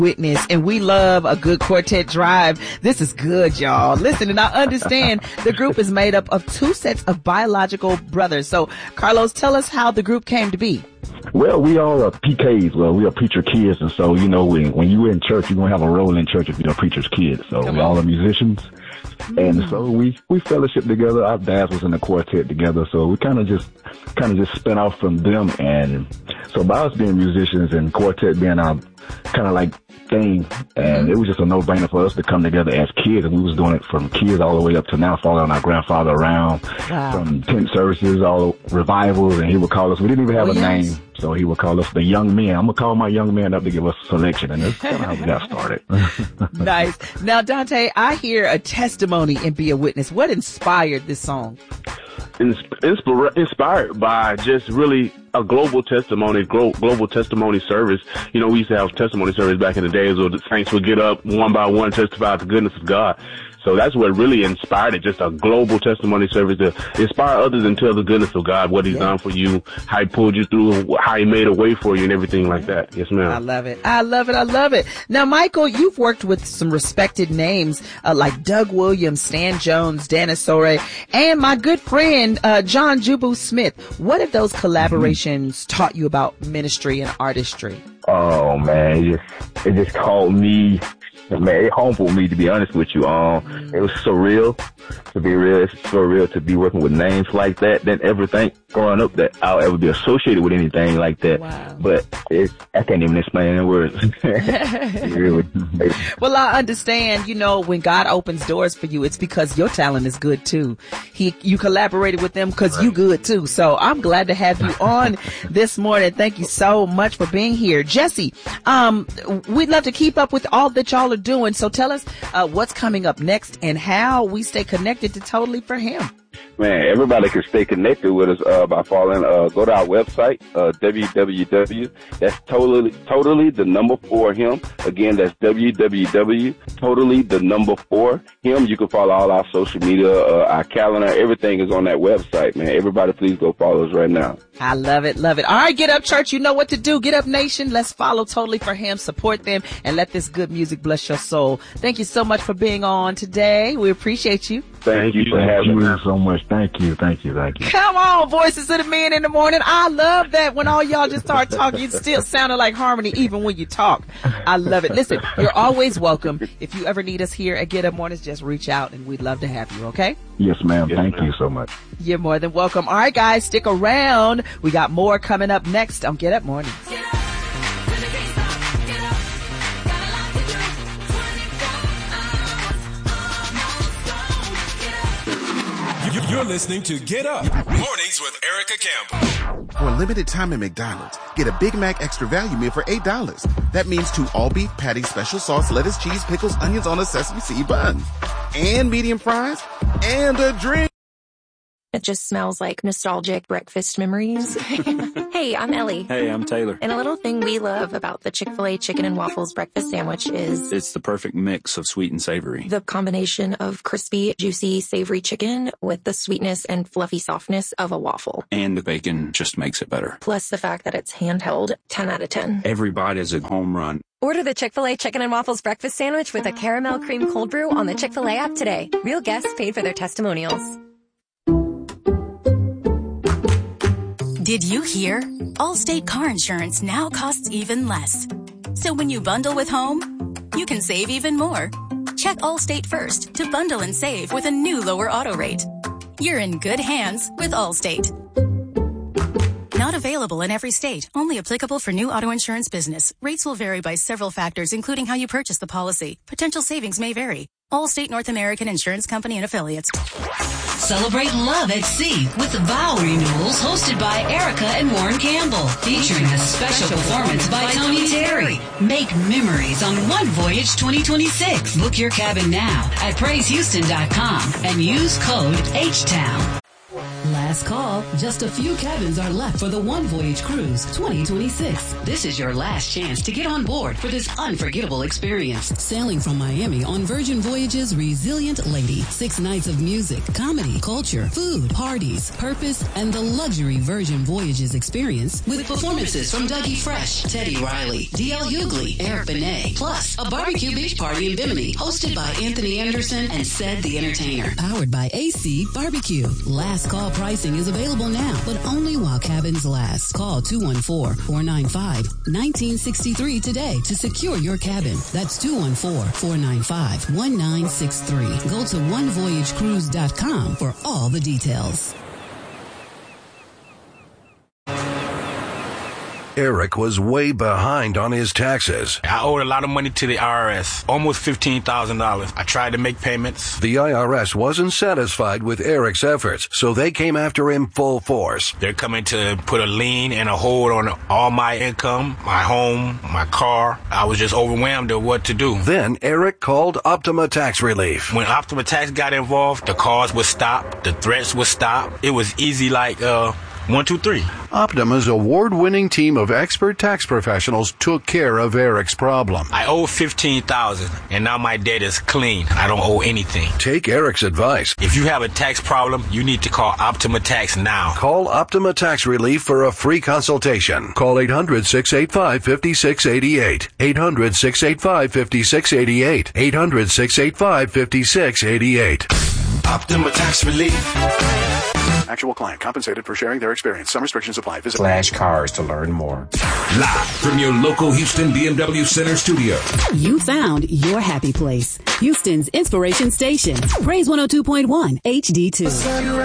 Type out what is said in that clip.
Witness, and we love a good quartet drive. This is good, y'all. Listen, and I understand the group is made up of two sets of biological brothers. So, Carlos, tell us how the group came to be. Well, we all are PKs. Well, we are preacher kids, and so, you know, when you're in church, you're going to have a role in church if you're a preacher's kid. So we all are musicians. And so we fellowship together. Our dads was in the quartet together, so we kind of just spin off from them. And so by us being musicians and quartet being our kind of like thing, and it was just a no-brainer for us to come together as kids. And we was doing it from kids all the way up to now, following our grandfather around from tent services, all revivals, and he would call us. We didn't even have a name, so he would call us the young men. I'm gonna call my young man up to give us a selection, and that's kind of how we got started. Nice. Now, Dante, I hear a testimony in Be a Witness. What inspired this song? Inspired by just really a global testimony service. You know, we used to have testimony service back in the days where the saints would get up one by one, testify to the goodness of God. So that's what really inspired it, just a global testimony service to inspire others and tell the goodness of God, what he's done for you, how he pulled you through, how he made a way for you and everything like that. Yes, ma'am. I love it. I love it. I love it. Now, Michael, you've worked with some respected names like Doug Williams, Stan Jones, Dana Sore, and my good friend John Jubu Smith. What have those collaborations taught you about ministry and artistry? Oh, man, it just called me. Man, it humbled me, to be honest with you. It was surreal, to be real. It's surreal to be working with names like that. Didn't ever think growing up that I'll ever be associated with anything like that. Wow. But I can't even explain in words. Really. Well, I understand, you know, when God opens doors for you, it's because your talent is good too. You collaborated with them because you good too. So I'm glad to have you on this morning. Thank you so much for being here. Jesse, we'd love to keep up with all that y'all are doing. So tell us what's coming up next and how we stay connected to Totally for Him. Man, everybody can stay connected with us by following. Go to our website, www. That's totally the number 4 him. Again, that's www. Totally the number 4 him. You can follow all our social media, our calendar. Everything is on that website, man. Everybody, please go follow us right now. I love it. Love it. All right, Get Up Church. You know what to do. Get Up Nation. Let's follow Totally for Him. Support them and let this good music bless your soul. Thank you so much for being on today. We appreciate you. Thank you for having me so much. Thank you. Come on, Voices of the Men in the Morning. I love that when all y'all just start talking, it still sounded like harmony even when you talk. I love it. Listen, you're always welcome. If you ever need us here at Get Up Mornings, just reach out and we'd love to have you, okay? Yes, ma'am. Thank you so much. You're more than welcome. All right, guys, stick around. We got more coming up next on Get Up Mornings. You're listening to Get Up Mornings with Erica Campbell. For a limited time at McDonald's, get a Big Mac Extra Value Meal for $8. That means 2 all-beef patties, special sauce, lettuce, cheese, pickles, onions on a sesame seed bun, and medium fries, and a drink. It just smells like nostalgic breakfast memories. Hey, I'm Ellie. Hey, I'm Taylor. And a little thing we love about the Chick-fil-A Chicken and Waffles breakfast sandwich is it's the perfect mix of sweet and savory. The combination of crispy, juicy, savory chicken with the sweetness and fluffy softness of a waffle. And the bacon just makes it better. Plus the fact that it's handheld, 10 out of 10. Every bite is a home run. Order the Chick-fil-A Chicken and Waffles breakfast sandwich with a caramel cream cold brew on the Chick-fil-A app today. Real guests paid for their testimonials. Did you hear? Allstate car insurance now costs even less. So when you bundle with home, you can save even more. Check Allstate first to bundle and save with a new lower auto rate. You're in good hands with Allstate. Not available in every state. Only applicable for new auto insurance business. Rates will vary by several factors, including how you purchase the policy. Potential savings may vary. Allstate North American Insurance Company and Affiliates. Celebrate love at sea with the vow renewals hosted by Erica and Warren Campbell, featuring a special performance by Tony Terry. Make memories on One Voyage 2026. Book your cabin now at PraiseHouston.com and use code HTOWN. Last call. Just a few cabins are left for the One Voyage Cruise 2026. This is your last chance to get on board for this unforgettable experience. Sailing from Miami on Virgin Voyage's Resilient Lady. 6 nights of music, comedy, culture, food, parties, purpose, and the luxury Virgin Voyages experience with performances from Dougie Fresh, Teddy Riley, D.L. Hughley, Eric Benet, plus a barbecue beach party in Bimini hosted by Anthony Anderson and Ced the Entertainer. Powered by AC Barbecue. Last call pricing is available now, but only while cabins last. Call 214-495-1963 today to secure your cabin. That's 214-495-1963. Go to onevoyagecruise.com for all the details. Eric was way behind on his taxes. I owed a lot of money to the IRS, almost $15,000. I tried to make payments. The IRS wasn't satisfied with Eric's efforts, so they came after him full force. They're coming to put a lien and a hold on all my income, my home, my car. I was just overwhelmed at what to do. Then Eric called Optima Tax Relief. When Optima Tax got involved, the calls would stop, the threats would stop. It was easy like 1, 2, 3. Optima's award-winning team of expert tax professionals took care of Eric's problem. I owe $15,000, and now my debt is clean. I don't owe anything. Take Eric's advice. If you have a tax problem, you need to call Optima Tax now. Call Optima Tax Relief for a free consultation. Call 800-685-5688. 800-685-5688. 800-685-5688. Optima Tax Relief. Actual client compensated for sharing their experience. Some restrictions apply. Visit /cars to learn more. Live from your local Houston BMW Center studio. You found your happy place. Houston's inspiration station. Praise 102.1 HD2.